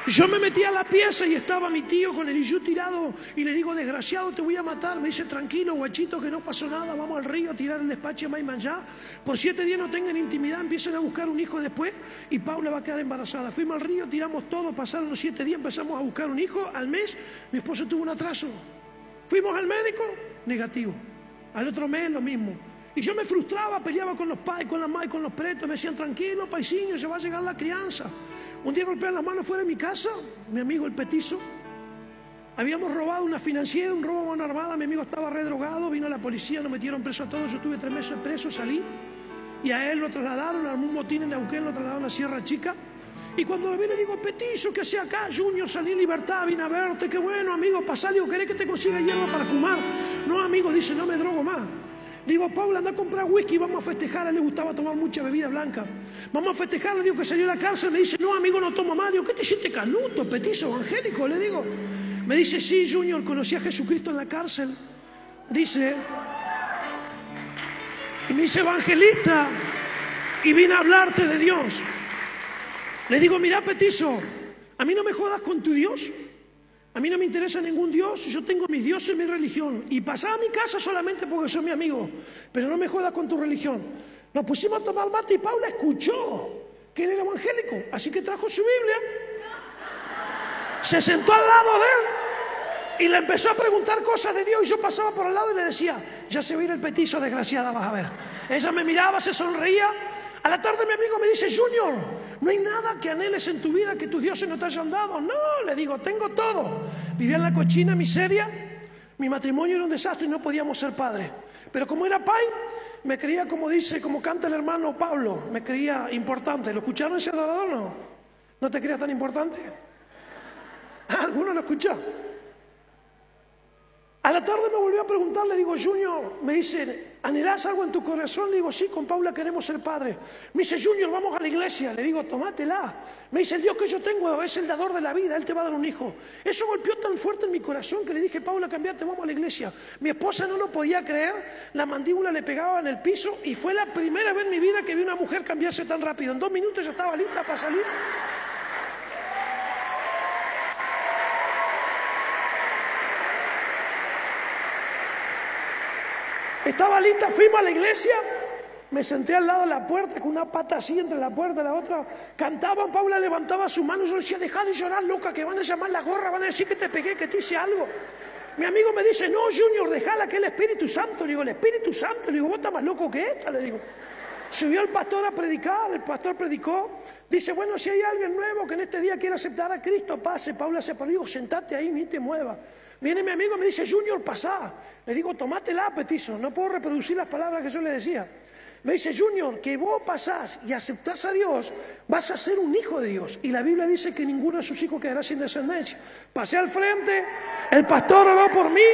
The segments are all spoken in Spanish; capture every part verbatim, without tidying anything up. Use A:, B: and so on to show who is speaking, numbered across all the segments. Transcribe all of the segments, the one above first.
A: Yo me metí a la pieza y estaba mi tío con el Iyú tirado y le digo, desgraciado, te voy a matar. Me dice, tranquilo, guachito, que no pasó nada, vamos al río a tirar el despacho de Maimanjá. Por siete días no tengan intimidad, empiecen a buscar un hijo después y Paula va a quedar embarazada. Fuimos al río, tiramos todo, pasaron los siete días, empezamos a buscar un hijo. Al mes, mi esposo tuvo un atraso. Fuimos al médico, negativo. Al otro mes, lo mismo. Y yo me frustraba, peleaba con los pais, con las madres, con los pretos, me decían, tranquilo, paisiño, se va a llegar la crianza. Un día golpean las manos fuera de mi casa, mi amigo el petizo. Habíamos robado una financiera, un robo a mano armada, mi amigo estaba redrogado, vino la policía, nos metieron preso a todos, yo estuve tres meses preso, salí. Y a él lo trasladaron, a un motín en Neuquén, lo trasladaron a Sierra Chica. Y cuando lo vi le digo, petizo, ¿qué hacía acá? Junior, salí en libertad, vine a verte, qué bueno, amigo, pasá, digo, ¿querés que te consiga hierba para fumar? No, amigo, dice, no me drogo más. Digo, Paula, anda a comprar whisky, vamos a festejar. A él le gustaba tomar mucha bebida blanca. Vamos a festejar, le digo que salió de la cárcel. Me dice, no, amigo, no tomo más. Digo, ¿qué te hiciste canuto, petizo, evangélico? Le digo. Me dice, sí, Junior, conocí a Jesucristo en la cárcel. Dice, y me dice, evangelista, y vine a hablarte de Dios. Le digo, mira, petizo, a mí no me jodas con tu Dios. A mí no me interesa ningún Dios, yo tengo mis dioses y mi religión. Y pasaba a mi casa solamente porque soy mi amigo. Pero no me jodas con tu religión. Nos pusimos a tomar mate y Paula escuchó que él era evangélico. Así que trajo su Biblia. Se sentó al lado de él y le empezó a preguntar cosas de Dios. Y yo pasaba por al lado y le decía, ya se va a ir el petizo, desgraciada, vas a ver. Ella me miraba, se sonreía. A la tarde mi amigo me dice, Junior, no hay nada que anheles en tu vida que tus dioses no te hayan dado. No, le digo, tengo todo. Vivía en la cochina miseria, mi matrimonio era un desastre y no podíamos ser padres. Pero como era pai, me creía, como dice, como canta el hermano Pablo, me creía importante. ¿Lo escucharon ese adorador o no? ¿No te creías tan importante? ¿Ah, alguno lo escuchó? A la tarde me volvió a preguntar, le digo, Junior, me dice, ¿anhelás algo en tu corazón? Le digo, sí, con Paula queremos ser padres. Me dice, Junior, vamos a la iglesia. Le digo, tomátela. Me dice, el Dios que yo tengo es el dador de la vida, Él te va a dar un hijo. Eso golpeó tan fuerte en mi corazón que le dije, Paula, cambiate, vamos a la iglesia. Mi esposa no lo podía creer, la mandíbula le pegaba en el piso y fue la primera vez en mi vida que vi una mujer cambiarse tan rápido. En dos minutos ya estaba lista para salir. Estaba lista, fuimos a la iglesia, me senté al lado de la puerta con una pata así entre la puerta y la otra. Cantaban, Paula levantaba su mano, yo decía, deja de llorar, loca, que van a llamar la gorra, van a decir que te pegué, que te hice algo. Mi amigo me dice, no, Junior, dejala, que es el Espíritu Santo. Le digo, el Espíritu Santo, le digo, vos estás más loco que esta, le digo. Subió el pastor a predicar, el pastor predicó, dice, bueno, si hay alguien nuevo que en este día quiera aceptar a Cristo, pase. Paula se paró, digo, sentate ahí, ni te muevas. Viene mi amigo y me dice, Junior, pasá. Le digo, tomátela, petizo, no puedo reproducir las palabras que yo le decía. Me dice, Junior, que vos pasás y aceptás a Dios, vas a ser un hijo de Dios. Y la Biblia dice que ninguno de sus hijos quedará sin descendencia. Pasé al frente, el pastor oró por mí,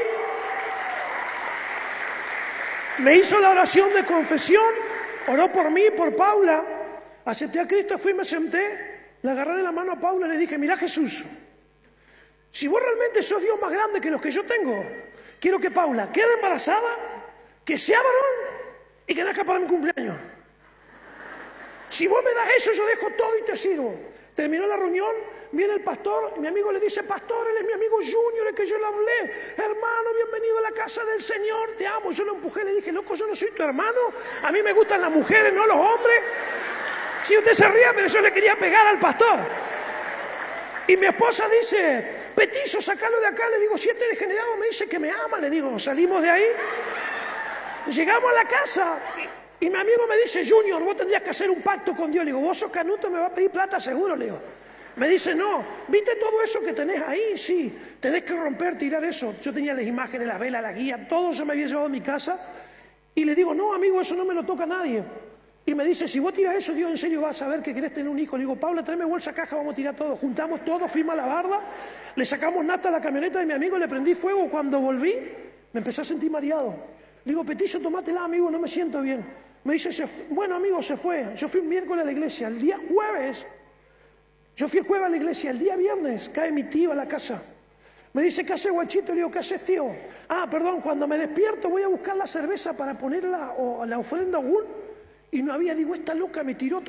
A: me hizo la oración de confesión, oró por mí, por Paula, acepté a Cristo, fui, me senté, le agarré de la mano a Paula y le dije, mira Jesús, si vos realmente sos Dios más grande que los que yo tengo, quiero que Paula quede embarazada, que sea varón y que nazca para mi cumpleaños. Si vos me das eso, yo dejo todo y te sirvo. Terminó la reunión, viene el pastor, mi amigo le dice, pastor, él es mi amigo Junior, el que yo le hablé. Hermano, bienvenido a la casa del Señor, te amo. Yo lo empujé, le dije, loco, yo no soy tu hermano, a mí me gustan las mujeres, no los hombres. Si usted se ría, pero yo le quería pegar al pastor. Y mi esposa dice, petizo, sacalo de acá. Le digo, si este degenerado me dice que me ama, le digo, salimos de ahí. Llegamos a la casa y, y mi amigo me dice, Junior, vos tendrías que hacer un pacto con Dios. Le digo, vos sos canuto, me va a pedir plata seguro, le digo. Me dice, no, ¿viste todo eso que tenés ahí? Sí, tenés que romper, tirar eso. Yo tenía las imágenes, las velas, la guía, todo eso me había llevado a mi casa. Y le digo, no, amigo, eso no me lo toca a nadie. Y me dice, si vos tiras eso, Dios en serio va a saber que querés tener un hijo. Le digo, Paula, tráeme bolsa, caja, vamos a tirar todo. Juntamos todo, fuimos a la barda, le sacamos nata a la camioneta de mi amigo, le prendí fuego. Cuando volví, me empecé a sentir mareado. Le digo, petizo, tomátela, amigo, no me siento bien. Me dice, se bueno, amigo, se fue. Yo fui un miércoles a la iglesia. El día jueves, yo fui el jueves a la iglesia. El día viernes cae mi tío a la casa. Me dice, ¿qué haces, guachito? Le digo, ¿qué haces, tío? Ah, perdón, cuando me despierto voy a buscar la cerveza para ponerla o la ofrenda a Ogún. Y no había, digo, esta loca me tiró